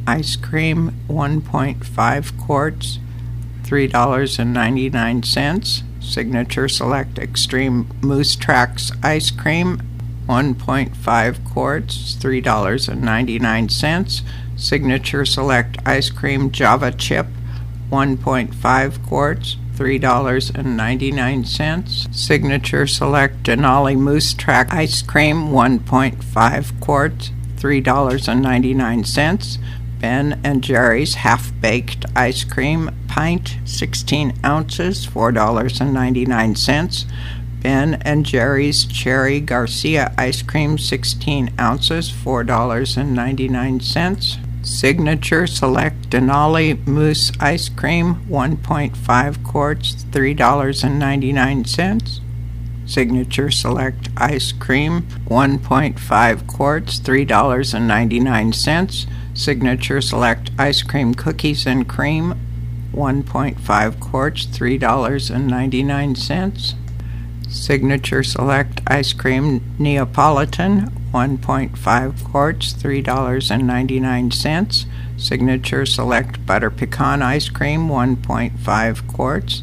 ice cream, 1.5 quarts, $3.99. Signature Select Extreme Moose Tracks ice cream, 1.5 quarts, $3.99. Signature Select Ice Cream Java Chip, 1.5 quarts, $3.99. Signature Select Denali Moose Track Ice Cream, 1.5 quarts, $3.99. Ben & Jerry's Half-Baked Ice Cream Pint, 16 ounces, $4.99. Ben & Jerry's Cherry Garcia Ice Cream, 16 ounces, $4.99. Signature Select Denali Mousse Ice Cream, 1.5 quarts, $3.99. Signature Select Ice Cream, 1.5 quarts, $3.99. Signature Select Ice Cream Cookies and Cream, 1.5 quarts, $3.99. Signature Select Ice Cream Neapolitan, 1.5 quarts, $3.99. Signature Select Butter Pecan Ice Cream, 1.5 quarts,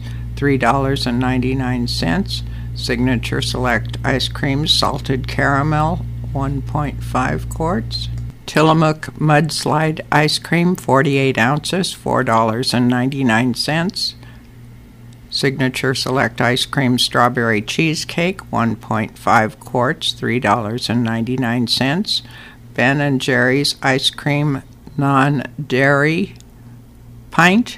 $3.99. Signature Select Ice Cream Salted Caramel, 1.5 quarts. Tillamook Mudslide Ice Cream, 48 ounces, $4.99. Signature Select Ice Cream Strawberry Cheesecake, 1.5 quarts, $3.99. Ben & Jerry's Ice Cream Non-Dairy Pint,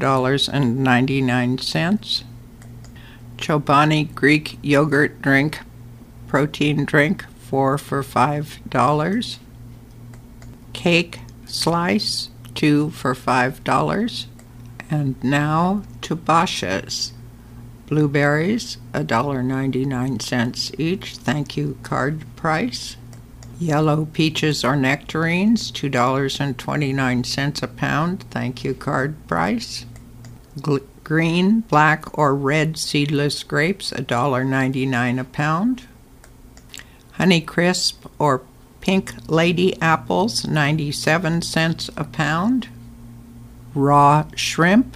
$4.99. Chobani Greek Yogurt Drink Protein Drink, 4 for $5. Cake Slice, 2 for $5. And now to Basha's. Blueberries, $1.99 each. Thank you, card price. Yellow peaches or nectarines, $2.29 a pound. Thank you, card price. Green, black, or red seedless grapes, $1.99 a pound. Honeycrisp or pink lady apples, 97 cents a pound. Raw shrimp,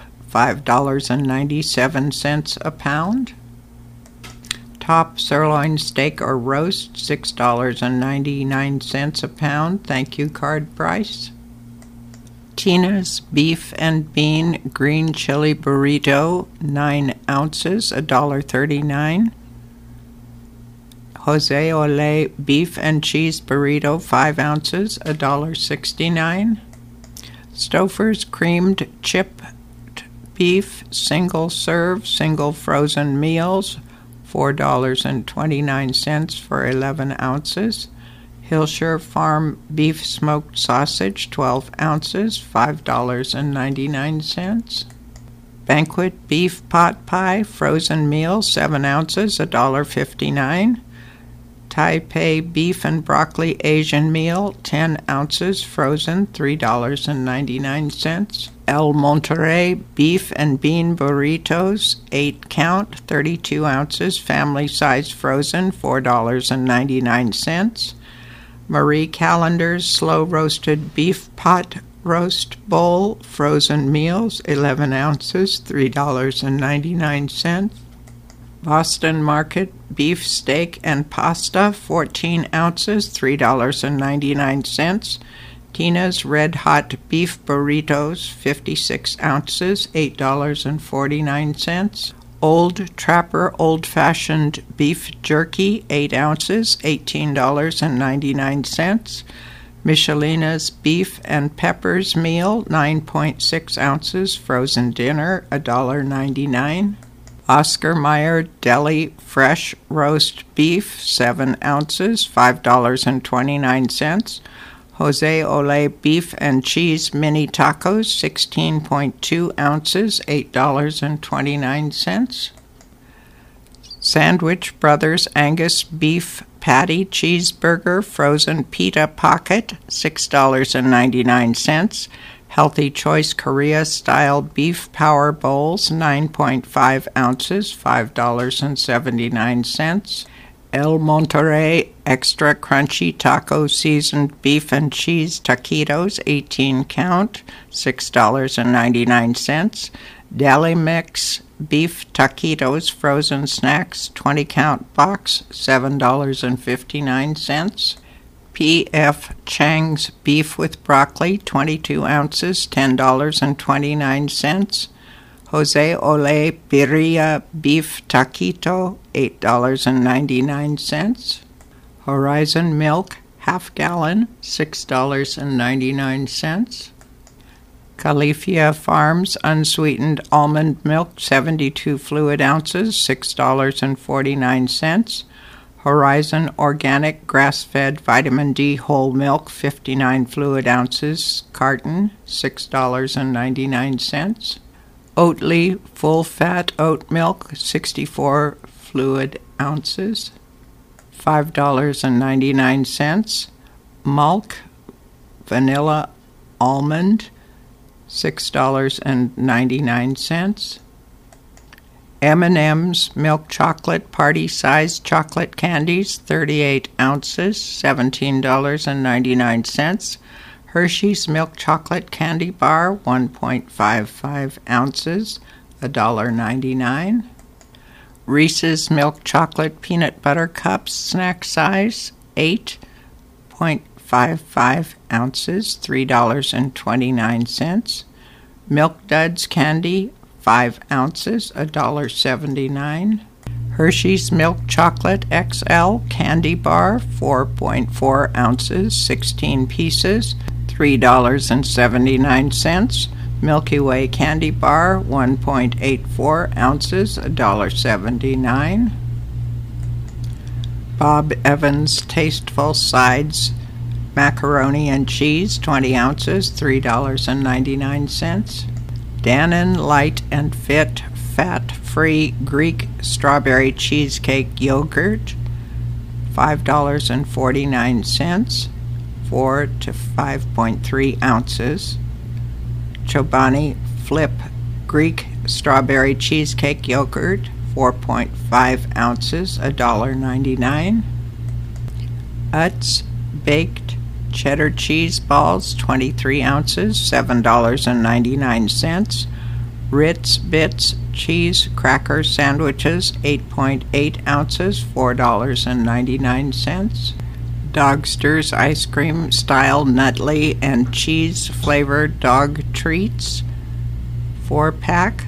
$5.97 a pound. Top sirloin steak or roast, $6.99 a pound. Thank you, card price. Tina's Beef and Bean Green Chili Burrito, 9 ounces, $1.39. Jose Ole Beef and Cheese Burrito, 5 ounces, $1.69. Stouffer's Creamed Chipped Beef Single Serve Single Frozen Meals, $4.29 for 11 ounces. Hillshire Farm Beef Smoked Sausage, 12 ounces, $5.99. Banquet Beef Pot Pie Frozen Meal, 7 ounces, $1.59. Taipei Beef and Broccoli Asian Meal, 10 ounces, frozen, $3.99. El Monterey Beef and Bean Burritos, 8 count, 32 ounces, family size frozen, $4.99. Marie Callender's Slow Roasted Beef Pot Roast Bowl, frozen meals, 11 ounces, $3.99. Boston Market Beef Steak and Pasta, 14 ounces, $3.99. Tina's Red Hot Beef Burritos, 56 ounces, $8.49. Old Trapper Old Fashioned Beef Jerky, 8 ounces, $18.99. Michelina's Beef and Peppers Meal, 9.6 ounces, frozen dinner, $1.99. Oscar Mayer Deli Fresh Roast Beef, 7 ounces, $5.29. Jose Ole Beef and Cheese Mini Tacos, 16.2 ounces, $8.29. Sandwich Brothers Angus Beef Patty Cheeseburger Frozen Pita Pocket, $6.99. Healthy Choice Korea-style beef power bowls, 9.5 ounces, $5.79. El Monterey Extra crunchy taco seasoned beef and cheese taquitos, 18 count, $6.99. Deli Mix beef taquitos frozen snacks, 20 count box, $7.59. P.F. Chang's beef with broccoli, 22 ounces, $10.29. Jose Ole Birria beef taquito, $8.99. Horizon milk, half gallon, $6.99. Califia Farms unsweetened almond milk, 72 fluid ounces, $6.49. Horizon organic grass-fed vitamin D whole milk, 59 fluid ounces, carton, $6.99. Oatly full-fat oat milk, 64 fluid ounces, $5.99. Malk vanilla almond, $6.99. M&M's milk chocolate party-sized chocolate candies, 38 ounces, $17.99. Hershey's milk chocolate candy bar, 1.55 ounces, $1.99. Reese's milk chocolate peanut butter cups, snack size, 8.55 ounces, $3.29. Milk Duds candy, 5 ounces, $1.79. Hershey's milk chocolate XL candy bar, 4.4 ounces, 16 pieces, $3.79. Milky Way candy bar, 1.84 ounces, $1.79. Bob Evans Tasteful Sides macaroni and cheese, 20 ounces, $3.99. Dannon Light and Fit fat-free Greek strawberry cheesecake yogurt, $5.49, 4 to 5.3 ounces. Chobani Flip Greek strawberry cheesecake yogurt, 4.5 ounces, $1.99. Utz baked cheddar cheese balls, 23 ounces, $7.99. Ritz Bits cheese cracker sandwiches, 8.8 ounces, $4.99. Dogster's ice cream style Nutley and cheese flavored dog treats, 4-pack,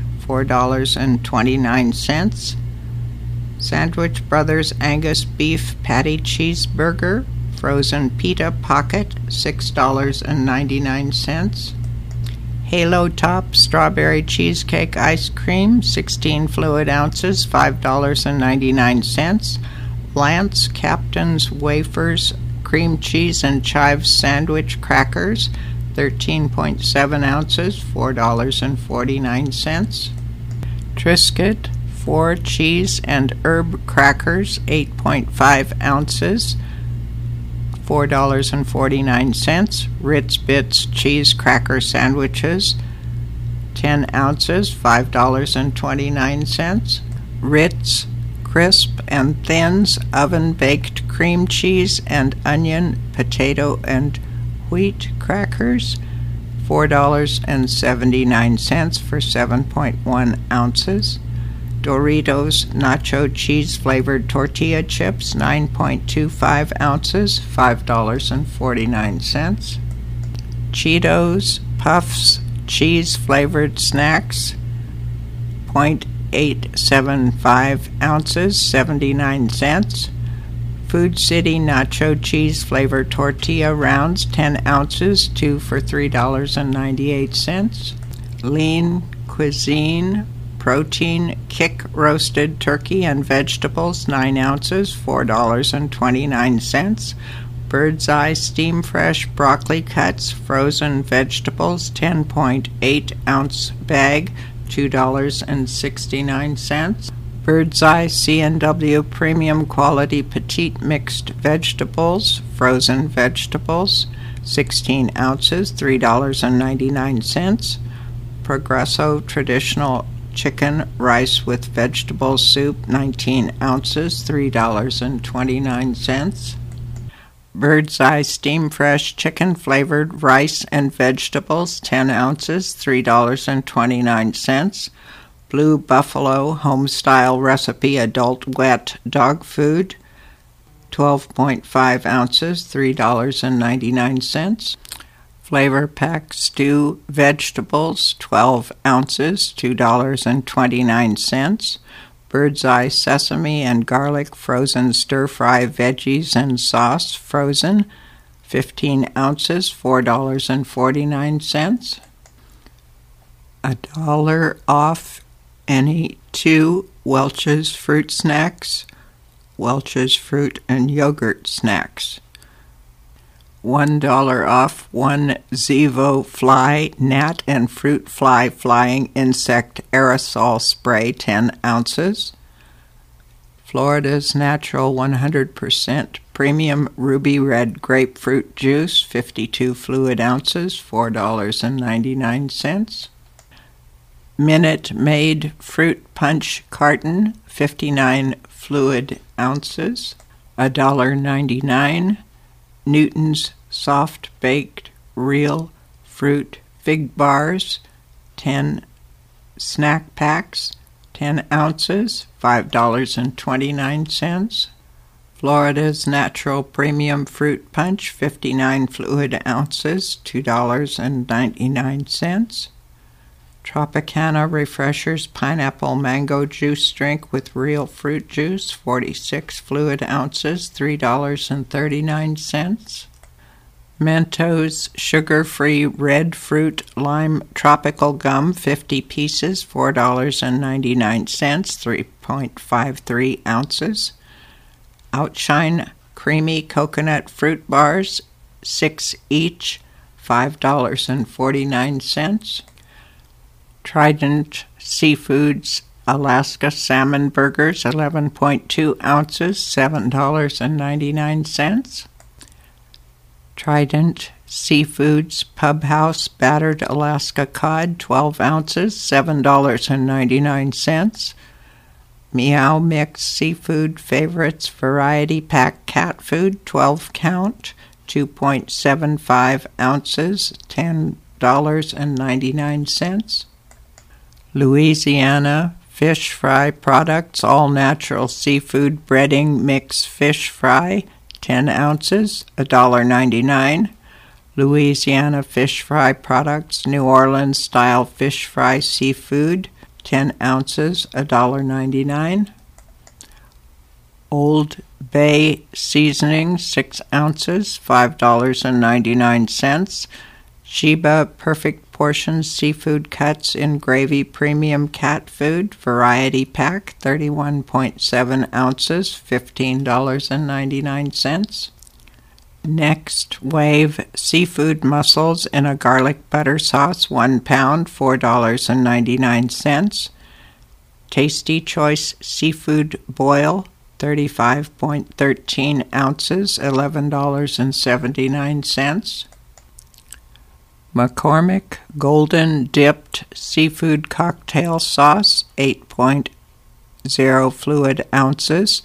$4.29. Sandwich Brothers Angus beef patty cheeseburger, frozen pita pocket, $6.99. Halo Top strawberry cheesecake ice cream, 16 fluid ounces, $5.99. Lance Captain's wafers, cream cheese and chives sandwich crackers, 13.7 ounces, $4.49. Triscuit 4 cheese and herb crackers, 8.5 ounces, $4.49. Ritz Bits cheese cracker sandwiches, 10 ounces, $5.29. Ritz Crisp and Thins oven-baked cream cheese and onion, potato, and wheat crackers, $4.79 for 7.1 ounces. Doritos nacho cheese-flavored tortilla chips, 9.25 ounces, $5.49. Cheetos Puffs cheese-flavored snacks, 0.875 ounces, 79 cents. Food City nacho cheese-flavored tortilla rounds, 10 ounces, 2 for $3.98. Lean Cuisine protein kick roasted turkey and vegetables, 9 ounces, $4.29. Bird's Eye Steam Fresh broccoli cuts frozen vegetables, 10.8 ounce bag, $2.69. Bird's Eye C&W Premium Quality Petite Mixed Vegetables, frozen vegetables, 16 ounces, $3.99. Progresso Traditional Chicken Rice with Vegetable Soup, 19 ounces, $3.29. Bird's Eye Steam Fresh Chicken Flavored Rice and Vegetables, 10 ounces, $3.29. Blue Buffalo Homestyle Recipe Adult Wet Dog Food, 12.5 ounces, $3.99. Flavor Pack Stew Vegetables, 12 ounces, $2.29. Bird's Eye Sesame and Garlic Frozen Stir-Fry Veggies and Sauce Frozen, 15 ounces, $4.49. $1 off any 2 Welch's Fruit Snacks, Welch's Fruit and Yogurt Snacks. $1 off 1 Zevo Fly Gnat and Fruit Fly Flying Insect Aerosol Spray, 10 ounces. Florida's Natural 100% Premium Ruby Red Grapefruit Juice, 52 fluid ounces, $4.99. Minute Maid Fruit Punch Carton, 59 fluid ounces, $1.99. Newton's Soft Baked Real Fruit Fig Bars, 10 snack packs, 10 ounces, $5.29. Florida's Natural Premium Fruit Punch, 59 fluid ounces, $2.99. Tropicana Refreshers Pineapple Mango Juice Drink with Real Fruit Juice, 46 fluid ounces, $3.39. Mentos Sugar-Free Red Fruit Lime Tropical Gum, 50 pieces, $4.99, 3.53 ounces. Outshine Creamy Coconut Fruit Bars, 6 each, $5.49. Trident Seafoods Alaska Salmon Burgers, 11.2 ounces, $7.99. Trident Seafoods Pub House Battered Alaska Cod, 12 ounces, $7.99. Meow Mix Seafood Favorites Variety Pack Cat Food, 12 count, 2.75 ounces, $10.99. Louisiana Fish Fry Products All Natural Seafood Breading Mix Fish Fry, 10 ounces, $1.99. Louisiana Fish Fry Products New Orleans Style Fish Fry Seafood, 10 ounces, $1.99. Old Bay Seasoning, 6 ounces, $5.99. Sheba Perfect Portions Seafood Cuts in Gravy Premium Cat Food Variety Pack, 31.7 ounces, $15.99. Next Wave Seafood Mussels in a Garlic Butter Sauce, 1 pound, $4.99. Tasty Choice Seafood Boil, 35.13 ounces, $11.79. McCormick Golden Dipped Seafood Cocktail Sauce, 8.0 fluid ounces,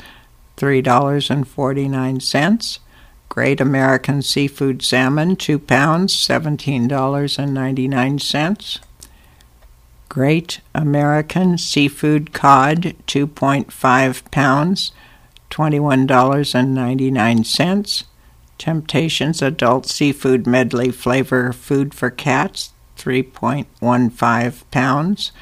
$3.49. Great American Seafood Salmon, 2 pounds, $17.99. Great American Seafood Cod, 2.5 pounds, $21.99. Temptations Adult Seafood Medley Flavor Food for Cats, 3.15 pounds,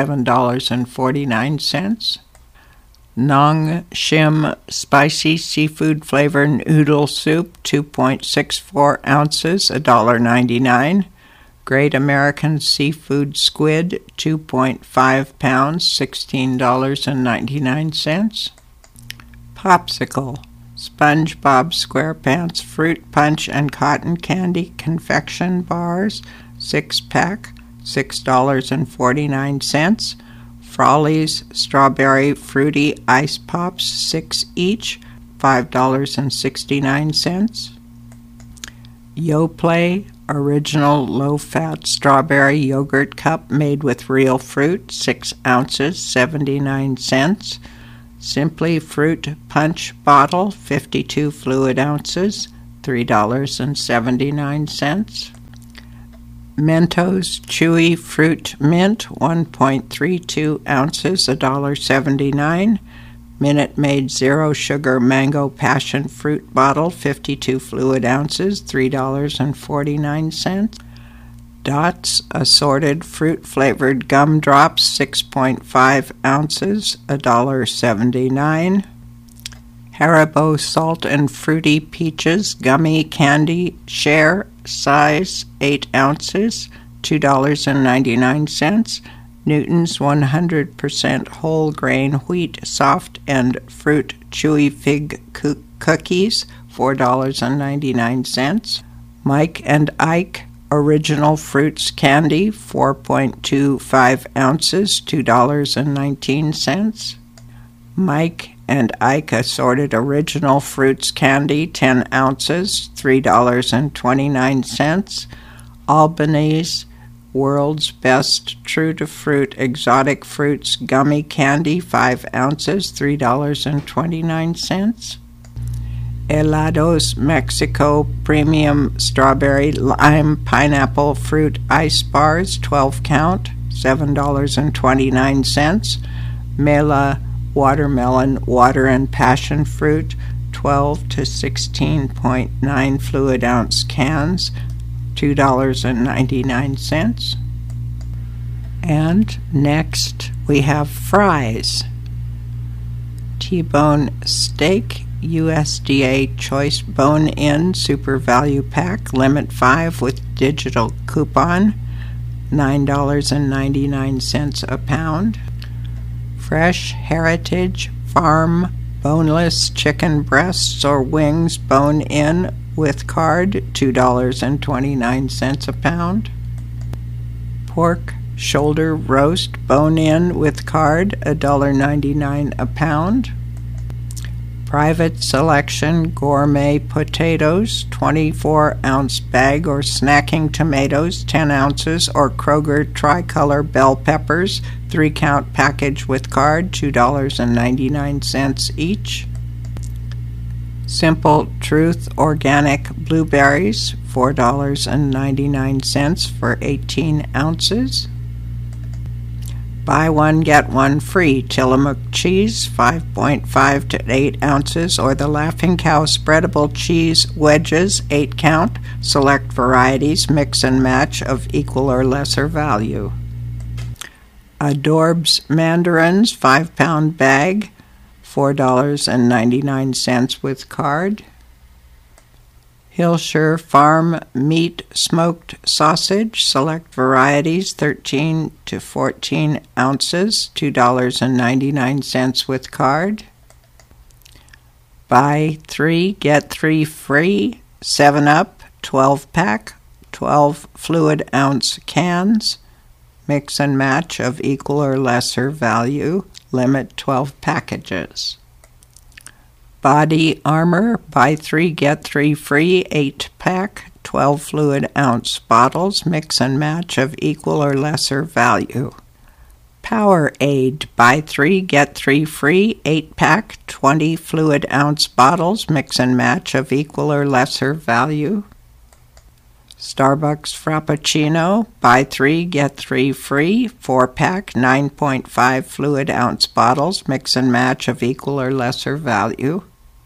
$7.49. Nong Shim Spicy Seafood Flavor Noodle Soup, 2.64 ounces, $1.99. Great American Seafood Squid, 2.5 pounds, $16.99. Popsicle SpongeBob SquarePants Fruit Punch and Cotton Candy Confection Bars, 6-pack, $6.49. Frawley's Strawberry Fruity Ice Pops, 6 each, $5.69. Yoplait Original Low-Fat Strawberry Yogurt Cup made with real fruit, 6 ounces, 79 cents. Simply Fruit Punch Bottle, 52 fluid ounces, $3.79. Mentos Chewy Fruit Mint, 1.32 ounces, $1.79. Minute Maid Zero Sugar Mango Passion Fruit Bottle, 52 fluid ounces, $3.49. Dots Assorted Fruit Flavored Gum Drops, 6.5 ounces, $1.79. Haribo Salt and Fruity Peaches Gummy Candy Share Size, 8 ounces, $2.99. Newton's 100% whole grain wheat soft and fruit chewy fig cookies, $4.99. Mike and Ike Original Fruits Candy, 4.25 ounces, $2.19. Mike and Ike Assorted Original Fruits Candy, 10 ounces, $3.29. Albanese World's Best True to Fruit Exotic Fruits Gummy Candy, 5 ounces, $3.29. Helados Mexico Premium Strawberry Lime Pineapple Fruit Ice Bars, 12 count, $7.29. Mela Watermelon Water and Passion Fruit, 12 to 16.9 fluid ounce cans, $2.99. And next we have fries. T-bone steak, USDA Choice Bone-In Super Value Pack, Limit 5 with digital coupon, $9.99 a pound. Fresh Heritage Farm Boneless Chicken Breasts or Wings Bone-In with card, $2.29 a pound. Pork Shoulder Roast Bone-In with card, $1.99 a pound. Private Selection Gourmet Potatoes, 24-ounce bag or snacking tomatoes, 10 ounces, or Kroger Tricolor Bell Peppers, 3-count package with card, $2.99 each. Simple Truth Organic Blueberries, $4.99 for 18 ounces. Buy one, get one free Tillamook cheese, 5.5 to 8 ounces, or the Laughing Cow spreadable cheese wedges, 8 count, select varieties, mix and match of equal or lesser value. Adorbs Mandarins, 5-pound bag, $4.99 with card. Hillshire Farm Meat Smoked Sausage, select varieties, 13 to 14 ounces, $2.99 with card. Buy 3, get 3 free, 7-Up, 12-pack, 12 fluid ounce cans, mix and match of equal or lesser value, limit 12 packages. Body Armor, buy 3, get 3 free, 8-pack, 12 fluid ounce bottles, mix and match of equal or lesser value. Powerade, buy 3, get 3 free, 8-pack, 20 fluid ounce bottles, mix and match of equal or lesser value. Starbucks Frappuccino, buy 3, get 3 free, 4-pack, 9.5 fluid ounce bottles, mix and match of equal or lesser value.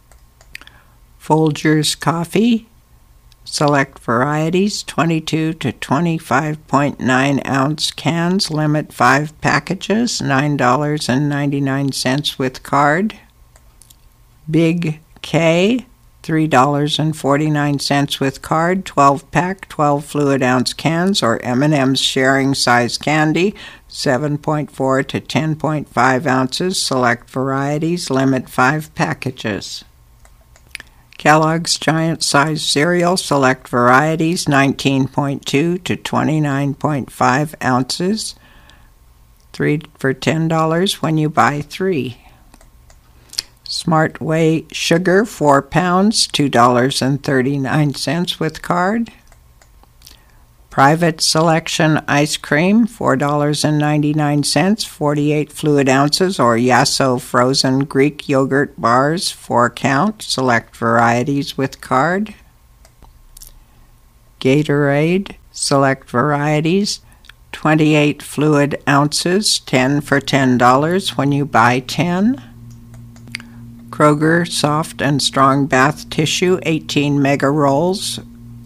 Folgers Coffee, select varieties, 22 to 25.9 ounce cans, limit 5 packages, $9.99 with card. Big K, $3.49 with card, 12-pack, 12 fluid ounce cans, or M&M's sharing size candy, 7.4 to 10.5 ounces, select varieties, limit 5 packages. Kellogg's Giant Size Cereal, select varieties, 19.2 to 29.5 ounces, 3 for $10 when you buy 3. Smart Way Sugar, 4 pounds, $2.39 with card. Private Selection Ice Cream, $4.99, 48 fluid ounces, or Yasso Frozen Greek Yogurt Bars, 4 count, select varieties with card. Gatorade, select varieties, 28 fluid ounces, 10 for $10 when you buy 10. Kroger Soft and Strong Bath Tissue, 18 mega rolls,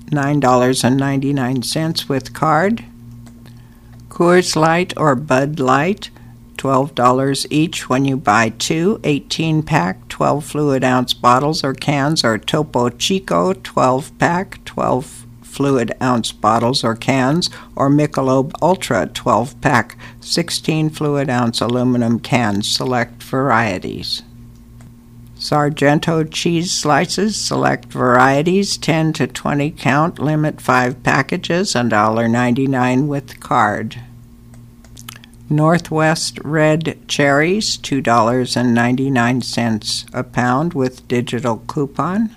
$9.99 with card. Coors Light or Bud Light, $12 each when you buy 2, 18-pack, 12 fluid ounce bottles or cans, or Topo Chico 12-pack, 12 fluid ounce bottles or cans, or Michelob Ultra 12-pack, 16 fluid ounce aluminum cans, select varieties. Sargento cheese slices, select varieties, 10 to 20 count, limit 5 packages, $1.99 with card. Northwest red cherries, $2.99 a pound with digital coupon.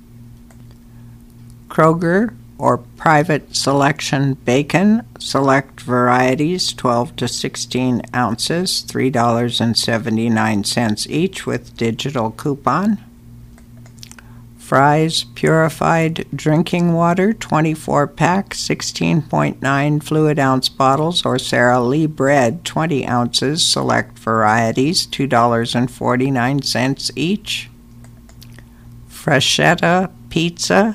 Kroger or Private Selection bacon, select varieties, 12 to 16 ounces, $3.79 each with digital coupon. Fry's Purified Drinking Water, 24-pack, 16.9 fluid ounce bottles, or Sara Lee Bread, 20 ounces, select varieties, $2.49 each. Freshetta Pizza,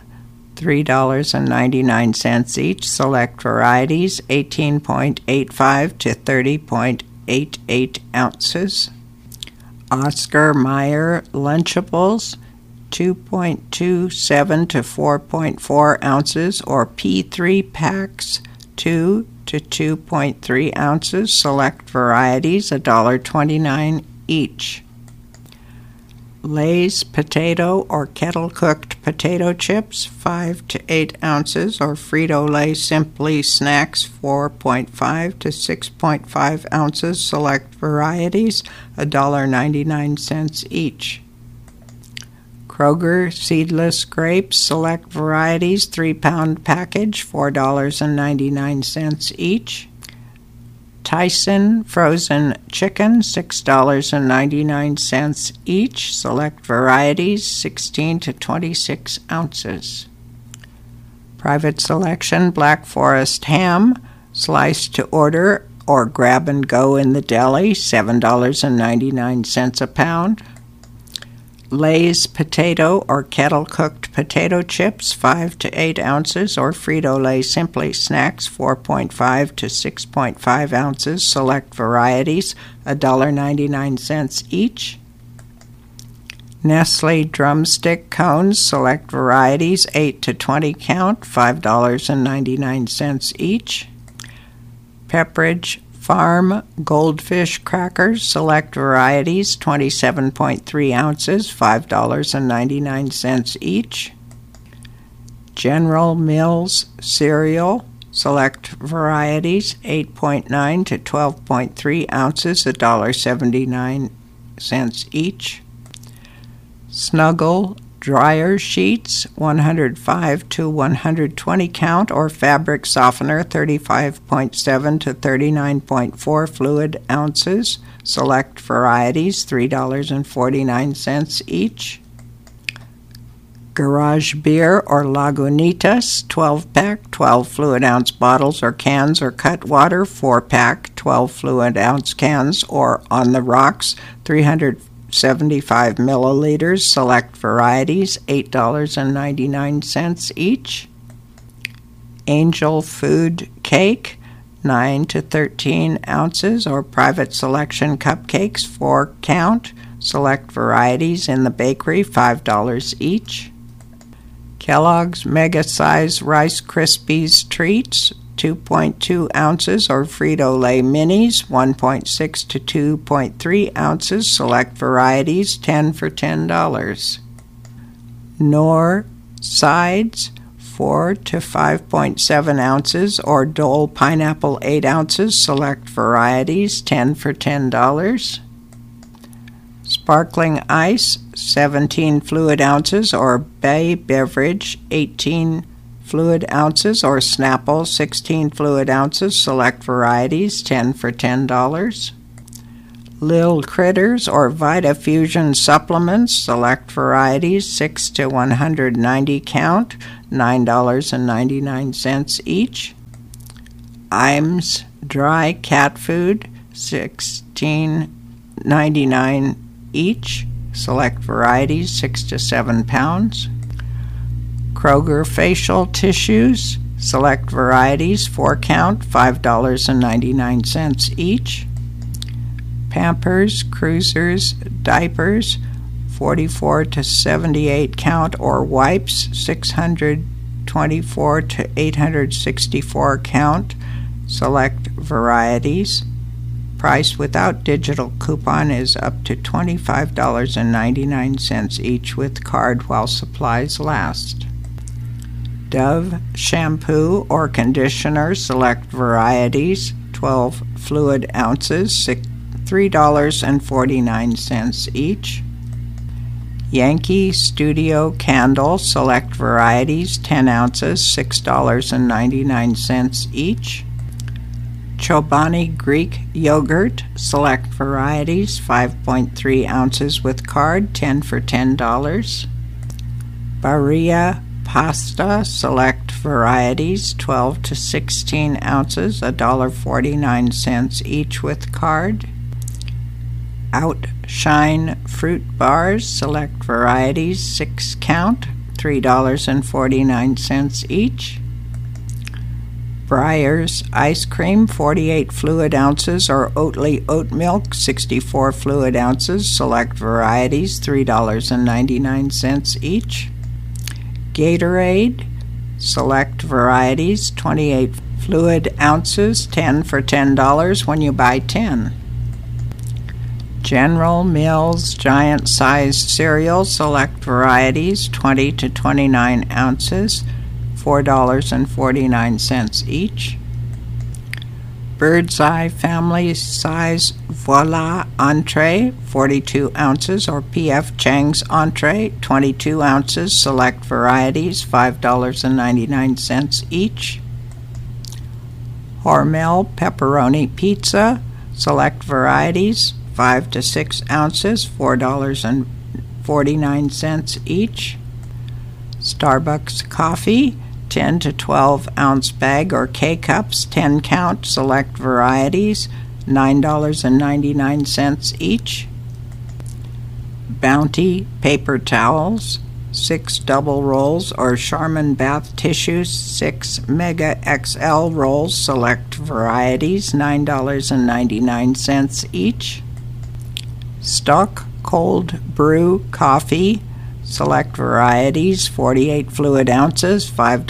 $3.99 each, select varieties, 18.85 to 30.88 ounces. Oscar Mayer Lunchables, 2.27 to 4.4 ounces, or P3 packs, 2 to 2.3 ounces, select varieties, $1.29 each. Lay's potato or kettle-cooked potato chips, 5 to 8 ounces, or Frito-Lay Simply Snacks, 4.5 to 6.5 ounces, select varieties, $1.99 each. Kroger Seedless Grapes, select varieties, 3-pound package, $4.99 each. Tyson Frozen Chicken, $6.99 each, select varieties, 16 to 26 ounces. Private Selection Black Forest Ham, sliced to order or grab and go in the deli, $7.99 a pound. Lay's potato or kettle-cooked potato chips, 5 to 8 ounces, or Frito-Lay Simply Snacks, 4.5 to 6.5 ounces, select varieties, $1.99 each. Nestle Drumstick Cones, select varieties, 8 to 20 count, $5.99 each. Pepperidge Farm Goldfish Crackers, select varieties, 27.3 ounces, $5.99 each. General Mills Cereal, select varieties, 8.9 to 12.3 ounces, $1.79 each. Snuggle Dryer Sheets, 105 to 120 count, or fabric softener, 35.7 to 39.4 fluid ounces, select varieties, $3.49 each. Garage Beer or Lagunitas, 12-pack, 12 fluid ounce bottles or cans, or Cutwater, 4-pack, 12 fluid ounce cans, or On the Rocks, 375 milliliters, select varieties, $8.99 each. Angel Food Cake, 9 to 13 ounces, or Private Selection Cupcakes, 4 count, select varieties in the bakery, $5 each. Kellogg's Mega Size Rice Krispies Treats, 2.2 ounces, or Frito-Lay Minis, 1.6 to 2.3 ounces, select varieties, 10 for $10. Knorr Sides, 4 to 5.7 ounces, or Dole Pineapple 8 ounces, select varieties, 10 for $10. Sparkling Ice, 17 fluid ounces, or Bay Beverage, 18 fluid ounces, or Snapple, 16 fluid ounces, select varieties, 10 for $10. Lil Critters or VitaFusion supplements, select varieties, 6 to 190 count, $9.99 each. Iams dry cat food, $16.99 each, select varieties, 6 to 7 pounds. Kroger facial tissues, select varieties, 4 count, $5.99 each. Pampers, Cruisers, diapers, 44 to 78 count or wipes, 624 to 864 count, select varieties. Price without digital coupon is up to $25.99 each with card while supplies last. Dove shampoo or conditioner, select varieties, 12 fluid ounces, $3.49 each. Yankee Studio Candle, select varieties, 10 ounces, $6.99 each. Chobani Greek Yogurt, select varieties, 5.3 ounces with card, 10 for $10. Barilla Pasta, select varieties, 12 to 16 ounces, $1.49 each with card. Outshine Fruit Bars, select varieties, 6 count, $3.49 each. Breyers Ice Cream, 48 fluid ounces, or Oatly Oat Milk, 64 fluid ounces, select varieties, $3.99 each. Gatorade, select varieties, 28 fluid ounces, 10 for $10 when you buy 10. General Mills giant-sized cereal, select varieties, 20 to 29 ounces, $4.49 each. Bird's Eye Family Size Voila Entree, 42 ounces, or P.F. Chang's Entree, 22 ounces, select varieties, $5.99 each. Hormel Pepperoni Pizza, select varieties, 5 to 6 ounces, $4.49 each. Starbucks Coffee, 10 to 12 ounce bag or K-Cups, 10 count, select varieties, $9.99 each. Bounty Paper Towels, 6 double rolls, or Charmin Bath Tissues, 6 Mega XL rolls, select varieties, $9.99 each. Stock Cold Brew Coffee, select varieties, 48 fluid ounces,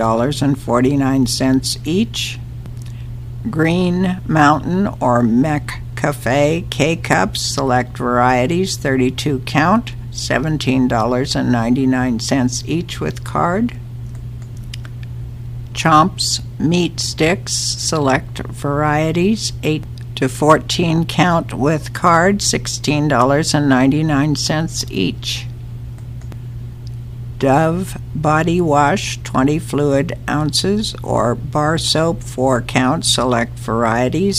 $5.49 each. Green Mountain or Mec Cafe K-Cups, select varieties, 32 count, $17.99 each with card. Chomps Meat Sticks, select varieties, 8 to 14 count with card, $16.99 each. Dove Body Wash, 20 fluid ounces, or bar soap, 4 count, select varieties,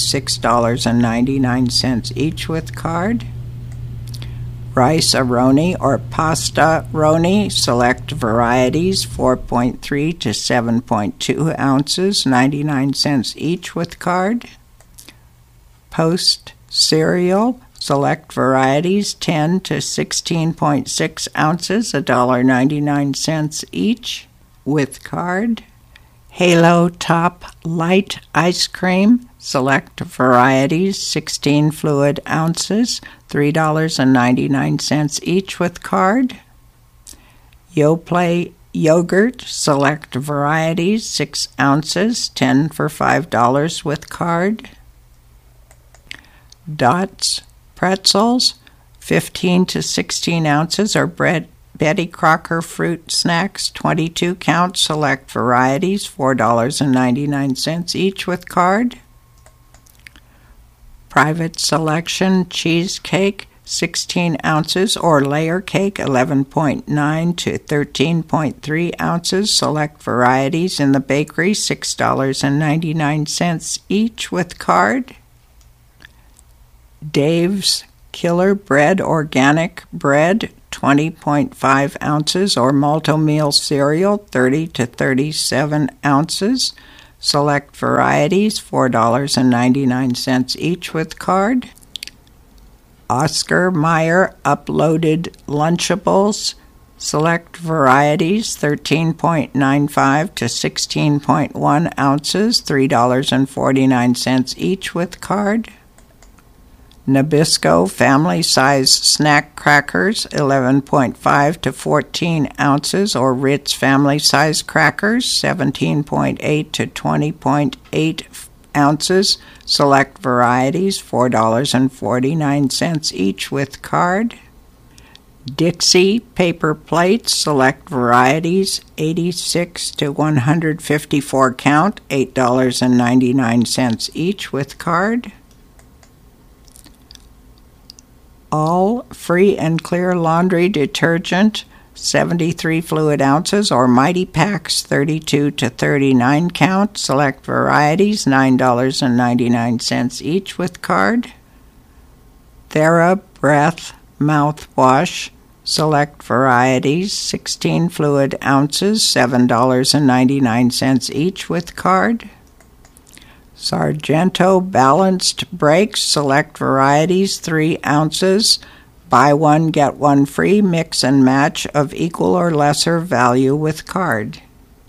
$6.99 each with card. Rice-A-Roni or Pasta-Roni, select varieties, 4.3 to 7.2 ounces, 99 cents each with card. Post Cereal, select varieties, 10 to 16.6 ounces, $1.99 each with card. Halo Top Light Ice Cream, select varieties, 16 fluid ounces, $3.99 each with card. Yoplait Yogurt, select varieties, 6 ounces, 10 for $5 with card. Dots Pretzels, 15 to 16 ounces, or Betty Crocker Fruit Snacks, 22 count, select varieties, $4.99 each with card. Private Selection Cheesecake, 16 ounces, or Layer Cake, 11.9 to 13.3 ounces, select varieties in the bakery, $6.99 each with card. Dave's Killer Bread organic bread, 20.5 ounces, or Malto-Meal cereal, 30 to 37 ounces. Select varieties, $4.99 each with card. Oscar Mayer uploaded Lunchables. Select varieties, 13.95 to 16.1 ounces, $3.49 each with card. Nabisco family size snack crackers, 11.5 to 14 ounces, or Ritz family size crackers, 17.8 to 20.8 ounces. Select varieties, $4.49 each with card. Dixie paper plates, select varieties, 86 to 154 count, $8.99 each with card. All free and clear laundry detergent, 73 fluid ounces, or Mighty Packs, 32 to 39 count. Select varieties, $9.99 each with card. TheraBreath mouthwash, select varieties, 16 fluid ounces, $7.99 each with card. Sargento Balanced Breaks, select varieties, 3 ounces, buy one, get one free, mix and match of equal or lesser value with card.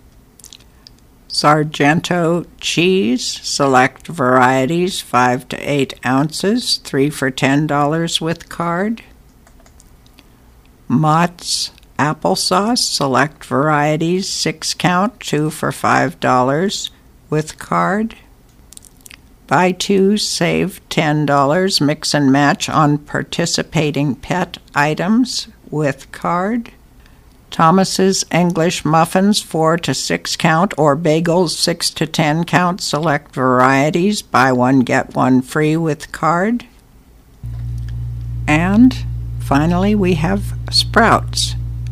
Sargento Cheese, select varieties, 5 to 8 ounces, 3 for $10 with card. Mott's Applesauce, select varieties, 6 count, 2 for $5 with card. Buy 2, save $10, mix and match on participating pet items with card. Thomas's English Muffins, 4 to 6 count, or Bagels, 6 to 10 count, select varieties, buy one, get one free with card. And finally, we have Sprouts.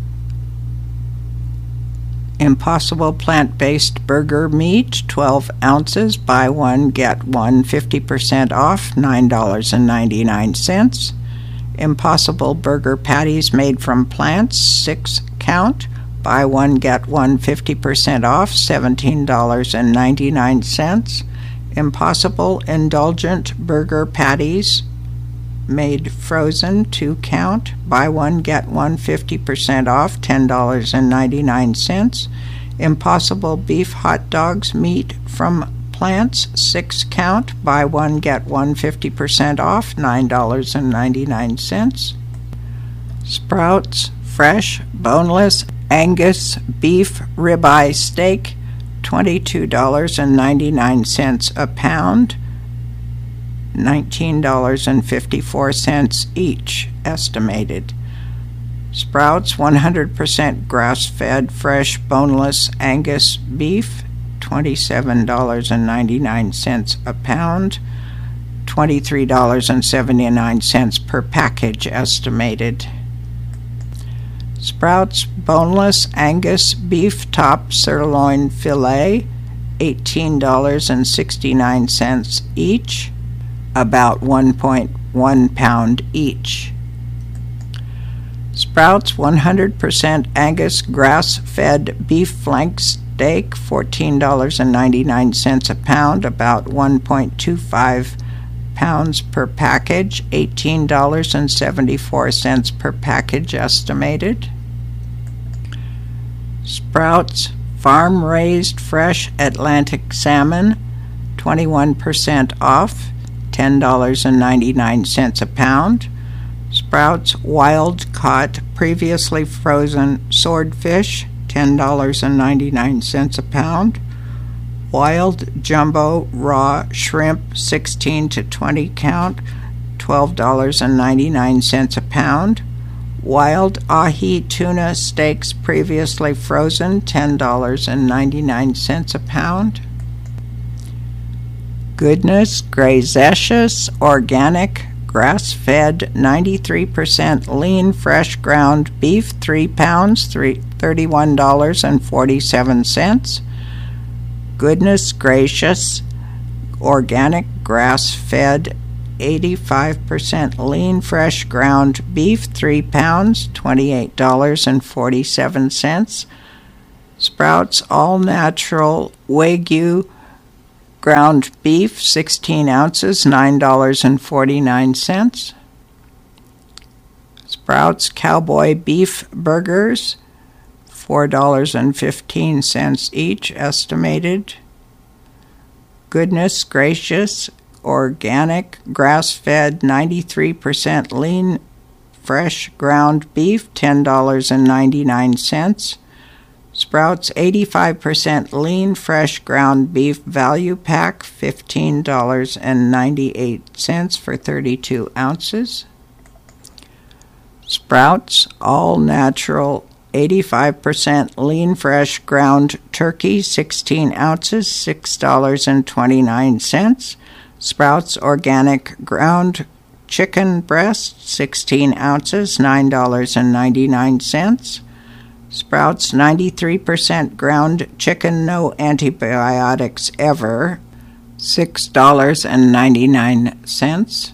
Impossible plant-based burger meat, 12 ounces, buy one, get one, 50% off, $9.99. Impossible burger patties made from plants, 6 count, buy one, get one, 50% off, $17.99. Impossible indulgent burger patties made frozen, 2 count, buy one, get one, 50% off, $10.99. Impossible beef hot dogs meat from plants, 6 count, buy one, get one, 50% off, $9.99. Sprouts fresh boneless Angus beef ribeye steak, $22.99 a pound, $19.54 each estimated. Sprouts 100% grass-fed fresh boneless Angus beef, $27.99 a pound, $23.79 per package estimated. Sprouts boneless Angus beef top sirloin filet, $18.69 each, about 1.1 pound each. Sprouts 100% Angus grass-fed beef flank steak, $14.99 a pound, about 1.25 pounds per package, $18.74 per package estimated. Sprouts farm-raised fresh Atlantic salmon, 21% off, $10.99 a pound. Sprouts wild-caught, previously frozen swordfish, $10.99 a pound. Wild jumbo raw shrimp, 16 to 20 count, $12.99 a pound. Wild ahi tuna steaks, previously frozen, $10.99 a pound. Goodness Gracious organic grass-fed 93% lean fresh ground beef, 3 pounds, $31.47. Goodness Gracious organic grass-fed 85% lean fresh ground beef, 3 pounds, $28.47. Sprouts all natural Wagyu ground beef, 16 ounces, $9.49. Sprouts Cowboy beef burgers, $4.15 each, estimated. Goodness Gracious organic grass-fed 93% lean fresh ground beef, $10.99. Sprouts 85% lean fresh ground beef value pack, $15.98 for 32 ounces. Sprouts all natural 85% lean fresh ground turkey, 16 ounces, $6.29. Sprouts organic ground chicken breast, 16 ounces, $9.99. Sprouts 93% ground chicken, no antibiotics ever, $6.99.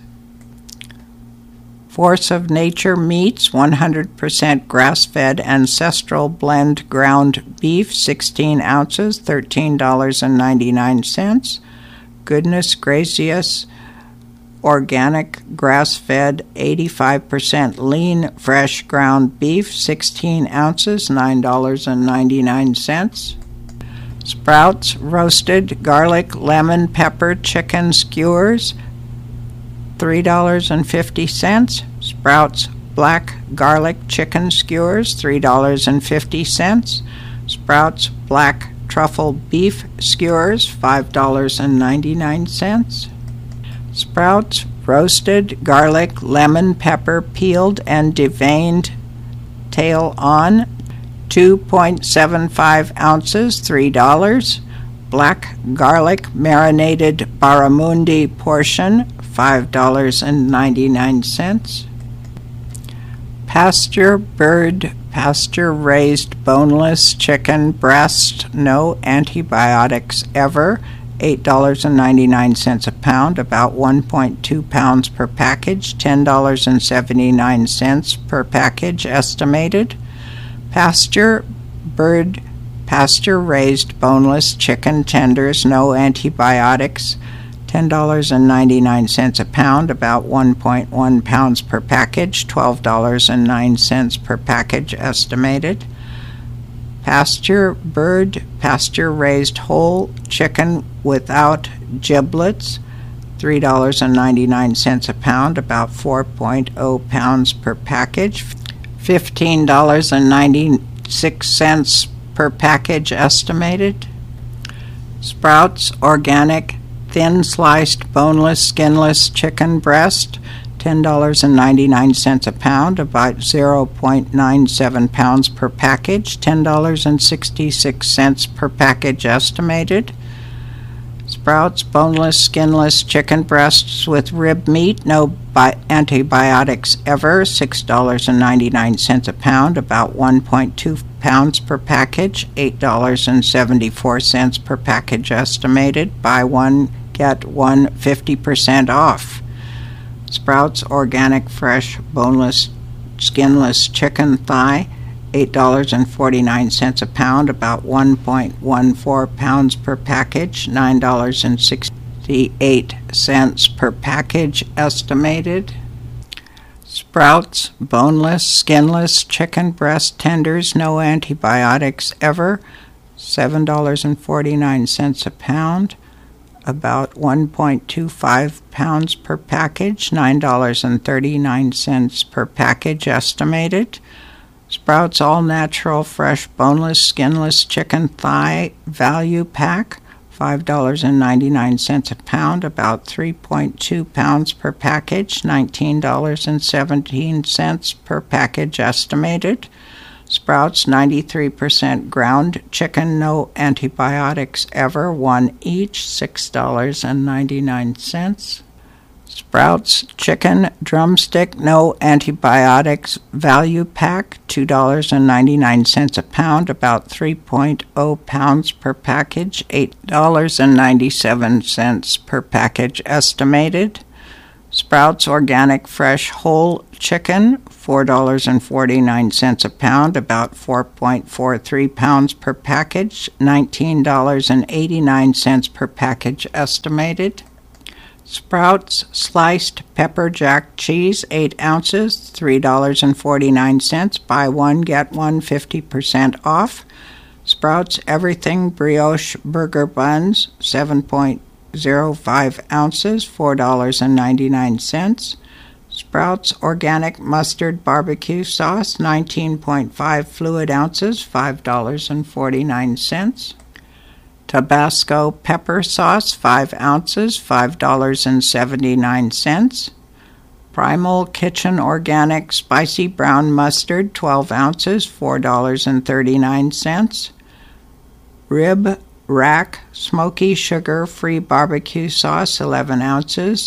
Force of Nature Meats 100% grass-fed ancestral blend ground beef, 16 ounces, $13.99. Goodness Gracious organic grass-fed 85% lean fresh ground beef, 16 ounces, $9.99. Sprouts roasted garlic lemon pepper chicken skewers, $3.50. Sprouts black garlic chicken skewers, $3.50. Sprouts black truffle beef skewers, $5.99. Sprouts roasted garlic lemon pepper peeled and deveined tail on, 2.75 ounces, $3. Black garlic marinated barramundi portion, $5.99. Pasture bird pasture-raised boneless chicken breast, no antibiotics ever, $8.99 a pound, about 1.2 pounds per package, $10.79 per package estimated. Pasture bird pasture-raised boneless chicken tenders, no antibiotics, $10.99 a pound, about 1.1 pounds per package, $12.09 per package estimated. Pasture bird pasture-raised whole chicken without giblets, $3.99 a pound, about 4.0 pounds per package, $15.96 per package estimated. Sprouts organic thin sliced boneless skinless chicken breast, $10.99 a pound, about 0.97 pounds per package, $10.66 per package estimated. Sprouts boneless skinless chicken breasts with rib meat, no antibiotics ever, $6.99 a pound, about 1.2 pounds per package, $8.74 per package estimated. Buy one, get one 50% off. Sprouts organic fresh boneless skinless chicken thigh, $8.49 a pound, about 1.14 pounds per package, $9.68 per package estimated. Sprouts boneless skinless chicken breast tenders, no antibiotics ever, $7.49 a pound, about 1.25 pounds per package, $9.39 per package estimated. Sprouts all-natural fresh boneless skinless chicken thigh value pack, $5.99 a pound, about 3.2 pounds per package, $19.17 per package estimated. Sprouts 93% ground chicken, no antibiotics ever, one each, $6.99. Sprouts chicken drumstick, no antibiotics value pack, $2.99 a pound, about 3.0 pounds per package, $8.97 per package estimated. Sprouts Organic Fresh Whole Chicken, $4.49 a pound, about 4.43 pounds per package, $19.89 per package estimated. Sprouts Sliced Pepper Jack Cheese, 8 ounces, $3.49. Buy one, get one, 50% off. Sprouts Everything Brioche Burger Buns, 7.05 ounces, $4.99. Sprouts Organic Mustard Barbecue Sauce, 19.5 fluid ounces, $5.49. Tabasco Pepper Sauce, 5 ounces, $5.79. Primal Kitchen Organic Spicy Brown Mustard, 12 ounces, $4.39. Rib Rack Smoky Sugar-Free Barbecue Sauce, 11 ounces,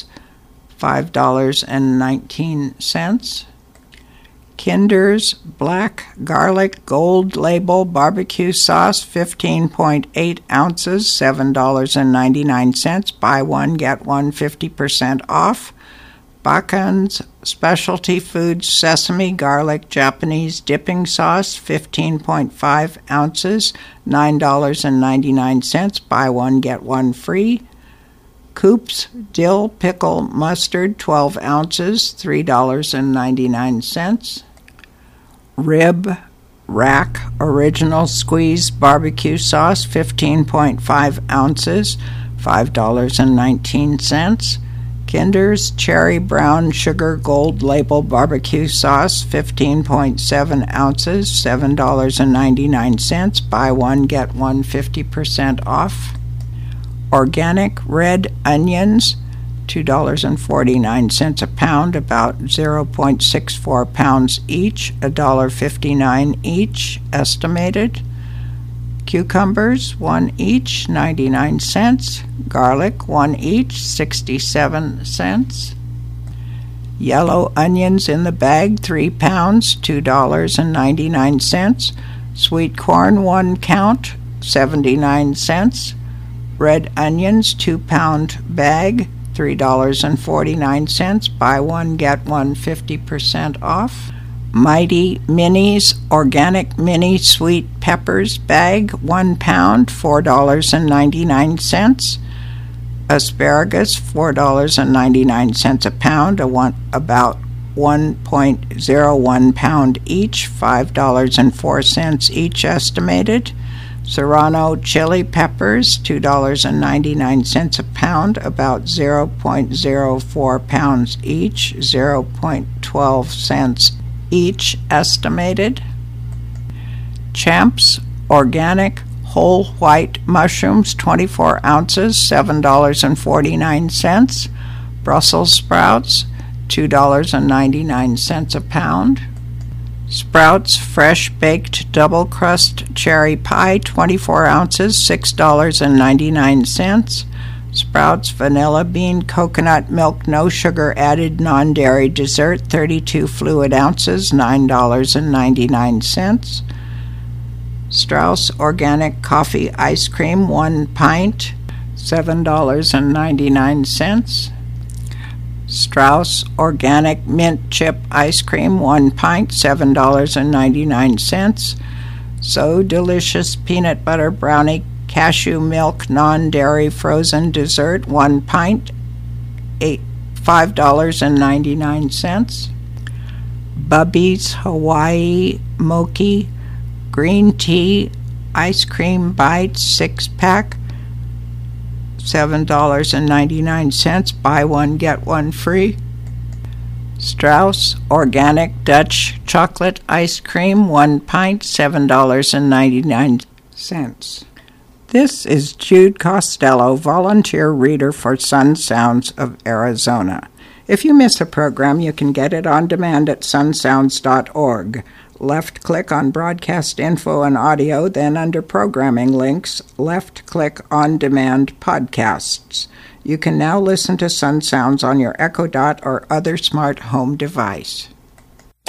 $5.19. Kinder's Black Garlic Gold Label Barbecue Sauce, 15.8 ounces, $7.99. Buy one, get one, 50% off. Bacon's Specialty Foods Sesame Garlic Japanese Dipping Sauce, 15.5 ounces, $9.99. Buy one, get one free. Coop's Dill Pickle Mustard, 12 ounces, $3.99. Rib Rack Original Squeeze Barbecue Sauce, 15.5 ounces, $5.19. Kinder's Cherry Brown Sugar Gold Label Barbecue Sauce, 15.7 ounces, $7.99. Buy one, get one, 50% off. Organic red onions, $2.49 a pound, about 0.64 pounds each, $1.59 each estimated. Cucumbers, 1 each, 99 cents. Garlic, 1 each, 67 cents. Yellow onions in the bag, 3 pounds, $2.99. Sweet corn, 1 count, 79 cents. Red onions, 2-pound bag, $3.49. Buy one, get one, 50% off. Mighty Minis Organic Mini Sweet Peppers bag, 1 pound, $4.99. Asparagus, $4.99 a pound, about 1.01 pound each, $5.04 each estimated. Serrano chili peppers, $2.99 a pound, about 0.04 pounds each, 0.12 cents each estimated. Champs Organic Whole White Mushrooms, 24 ounces, $7.49. Brussels sprouts, $2.99 a pound. Sprouts Fresh Baked Double Crust Cherry Pie, 24 ounces, $6.99. Sprouts Vanilla Bean Coconut Milk No Sugar Added Non-Dairy Dessert, 32 fluid ounces, $9.99. Strauss Organic Coffee Ice Cream, 1 pint, $7.99. Strauss Organic Mint Chip Ice Cream, 1 pint, $7.99. So Delicious Peanut Butter Brownie Cashew Milk Non-Dairy Frozen Dessert, 1 pint, $5.99. Bubby's Hawaii Mochi Green Tea Ice Cream Bites, 6-pack, $7.99. Buy one, get one free. Strauss Organic Dutch Chocolate Ice Cream, 1 pint, $7.99. This is Jude Costello, volunteer reader for Sun Sounds of Arizona. If you miss a program, you can get it on demand at sunsounds.org. Left-click on Broadcast Info and Audio, then under Programming Links, left-click On Demand Podcasts. You can now listen to Sun Sounds on your Echo Dot or other smart home device.